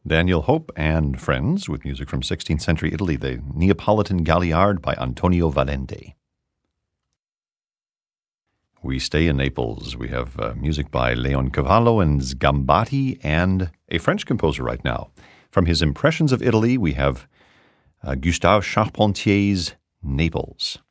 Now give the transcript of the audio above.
Daniel Hope and Friends with music from 16th century Italy, the Neapolitan Galliard by Antonio Valente. We stay in Naples. We have music by Leoncavallo and Sgambati and a French composer right now. From his Impressions of Italy, we have Gustave Charpentier's Naples.